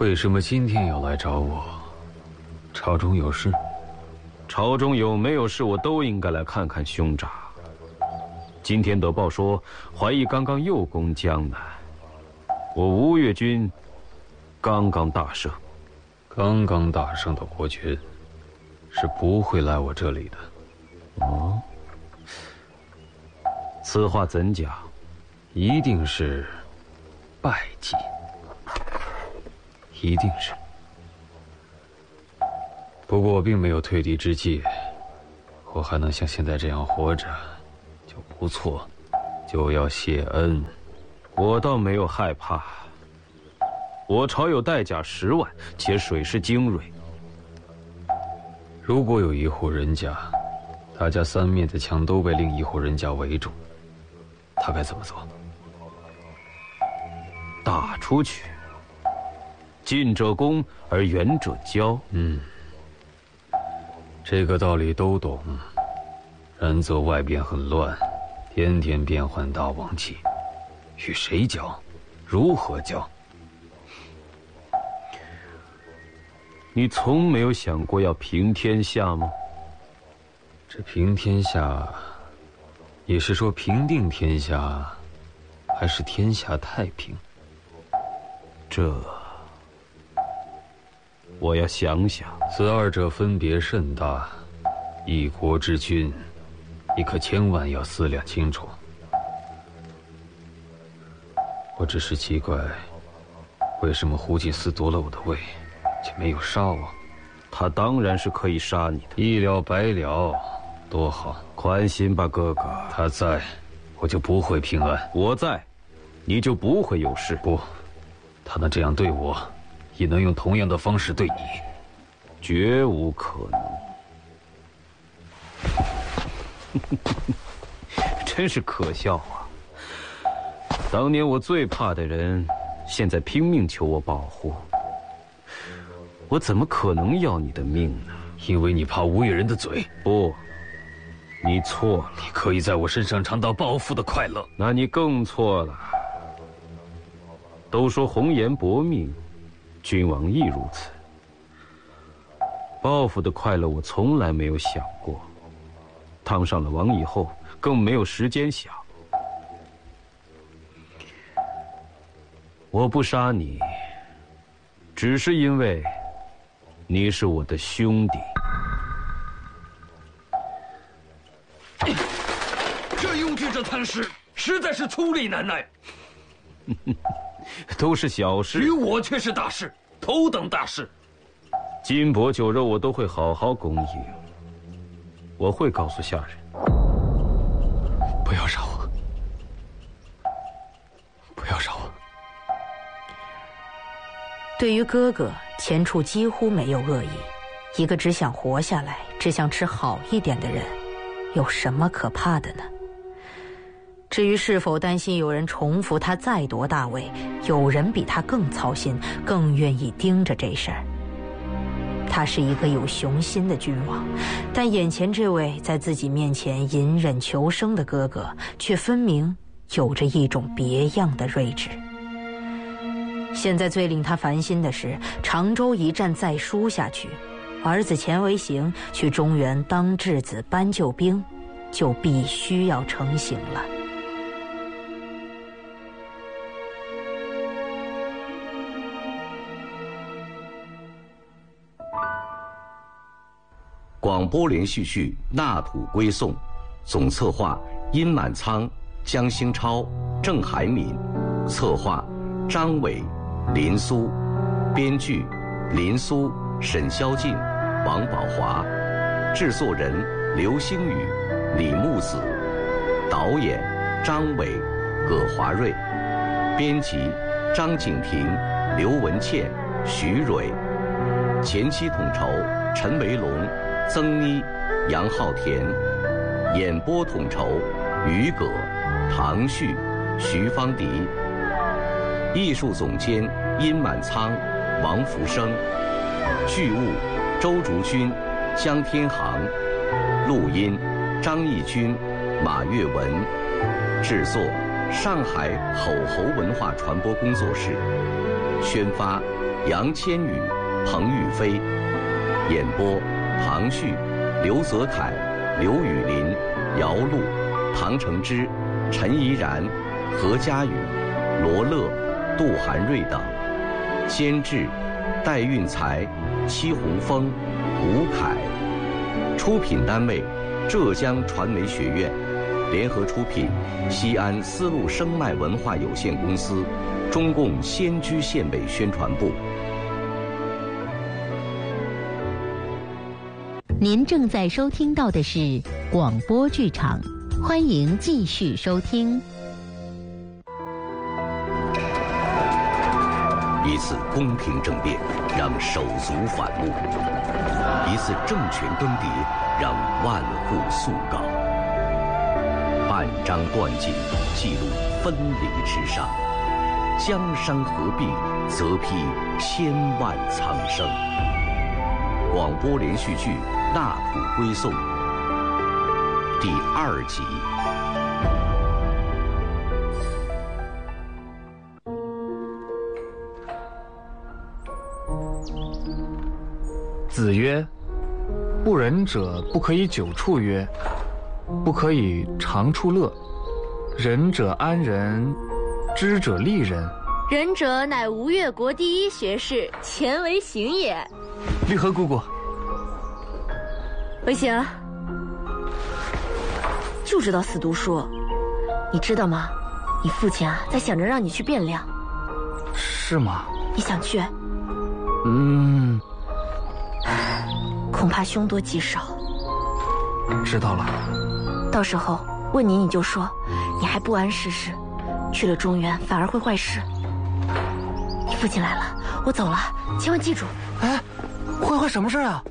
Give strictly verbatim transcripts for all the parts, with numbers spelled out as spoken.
为什么今天要来找我？朝中有事？ 朝中有没有事，我都应该来看看兄长。今天得报说，怀义刚刚又攻江南，我吴越军刚刚大胜。 刚刚大胜的国军是不会来我这里的。 哦，此话怎讲？ 一定是败绩。一定是。不过我并没有退敌之计，我还能像现在这样活着，就不错。就要谢恩， 我倒没有害怕。我朝有带甲十万，且水势精锐。 如果有一户人家，他家三面的墙都被另一户人家围住，他该怎么做？ 打出去。近者攻，而远者交。 嗯，这个道理都懂。然则外边很乱，天天变换大王旗，与谁交？如何交？ 你从没有想过要平天下吗？ 这平天下，也是说平定天下，还是天下太平？ 这我要想想。 此二者分别甚大，一国之君，你可千万要思量清楚。我只是奇怪，为什么胡祭司夺了我的位，却没有杀我？ 他当然是可以杀你的， 一了百了，多好！ 宽心吧，哥哥。 他在，我就不会平安； 我在，你就不会有事。 不，他能这样对我，也能用同样的方式对你， 绝无可能。真是可笑啊！当年我最怕的人，现在拼命求我保护，我怎么可能要你的命呢？ 因为你怕吴越人的嘴。 不，你错了。 你可以在我身上尝到报复的快乐。 那你更错了。都说红颜薄命，君王亦如此。报复的快乐我从来没有想过，当上了王以后更没有时间想。我不杀你，只是因为你是我的兄弟。 这拥军这贪事实在是粗力难耐。 都是小事， 于我却是大事，头等大事。 金帛酒肉我都会好好供应，我会告诉下人。 不要杀我，不要杀我。 对于哥哥，钱处几乎没有恶意。一个只想活下来，只想吃好一点的人，有什么可怕的呢？至于是否担心有人重复他再夺大位，有人比他更操心，更愿意盯着这事儿。他是一个有雄心的君王，但眼前这位在自己面前隐忍求生的哥哥，却分明有着一种别样的睿智。现在最令他烦心的是，常州一战再输下去，儿子钱维行去中原当质子搬救兵，就必须要成行了。 广播连续剧《纳土归宋》，总策划殷满仓、江兴超、郑海敏，策划张伟、林苏，编剧林苏、沈宵静、王宝华，制作人刘星宇、李木子，导演张伟、葛华瑞，编辑张景婷、刘文倩、徐蕊，前期统筹陈维龙、曾妮、杨浩田，演播统筹于葛、唐旭、徐方迪，艺术总监殷满仓、王福生，剧务周竹君、江天航，录音张义军、马月文，制作上海吼吼文化传播工作室，宣发杨千羽、彭玉飞。演播：唐旭、刘泽楷、刘雨林、姚璐、唐承之、陈怡然、何佳宇、罗乐、杜涵瑞等。监制：戴运才、戚洪峰、吴凯。出品单位：浙江传媒学院。联合出品：西安丝路声脉文化有限公司、中共仙居县委宣传部。 您正在收听到的是广播剧场，欢迎继续收听。 一次宫廷政变让手足反目，一次政权更迭让万户肃告。半章断锦，记录分离之伤。江山何必，则披千万苍生。广播连续剧《纳土归宋》第二集。 子曰：不仁者不可以久处曰，不可以长处乐。仁者安仁，知者利人。 仁者乃吴越国第一学士，钱为行也。 绿荷姑姑， 维行，就知道死读书。你知道吗？你父亲啊，在想着让你去汴梁。 是吗？ 你想去？ 嗯， 恐怕凶多吉少。 知道了。 到时候问你，你就说你还不谙世事，去了中原反而会坏事。你父亲来了，我走了，千万记住。 哎，会坏什么事啊？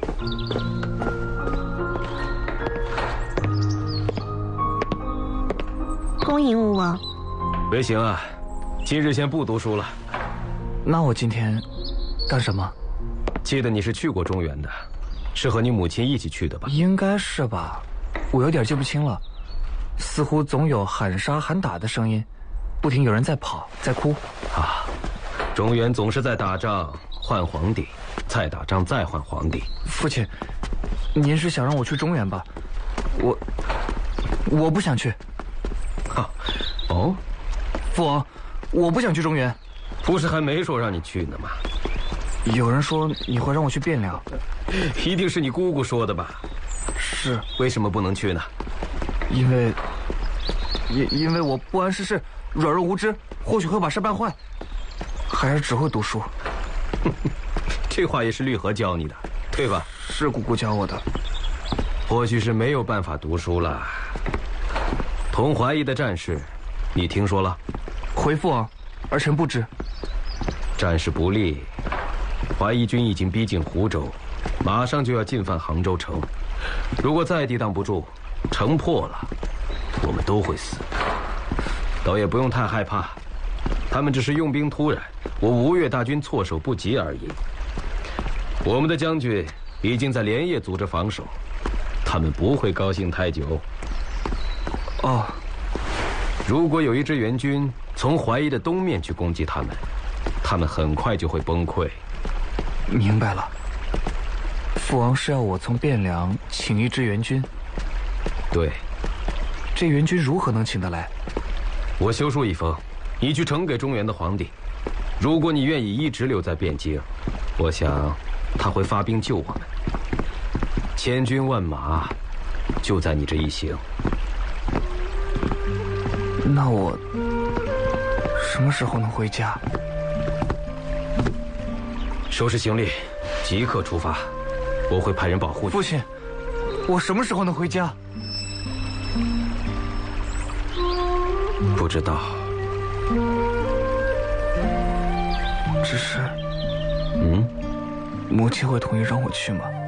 恭迎吴王。 维行啊，今日先不读书了。 那我今天干什么？ 记得你是去过中原的，是和你母亲一起去的吧？ 应该是吧，我有点记不清了，似乎总有喊杀喊打的声音，不停有人在跑在哭。 啊，中原总是在打仗换皇帝，再打仗再换皇帝。 父亲，您是想让我去中原吧？我我不想去。 哈，哦， 父王，我不想去中原。 不是还没说让你去呢吗？ 有人说你会让我去汴梁， 一定是你姑姑说的吧？ 是。 为什么不能去呢？ 因为，因因为我不谙世事，软弱无知，或许会把事办坏，还是只会读书。 这话也是绿荷教你的，对吧？ 是姑姑教我的。 或许是没有办法读书了。同怀疑的战事，你听说了？ 回父王，儿臣不知。 战事不利，怀疑军已经逼近湖州，马上就要进犯杭州城。如果再抵挡不住，城破了，我们都会死。倒也不用太害怕，他们只是用兵突然，我吴越大军措手不及而已。我们的将军已经在连夜组织防守，他们不会高兴太久。 哦， 如果有一支援军从淮夷的东面去攻击他们，他们很快就会崩溃。 明白了。父王是要我从汴梁请一支援军？ 对。 这援军如何能请得来？ 我修书一封，你去呈给中原的皇帝。如果你愿意一直留在汴京，我想他会发兵救我们。千军万马就在你这一行。 那我什么时候能回家？ 收拾行李，即刻出发。我会派人保护你。 父亲，我什么时候能回家？ 不知道。 只是， 嗯， 母亲会同意让我去吗？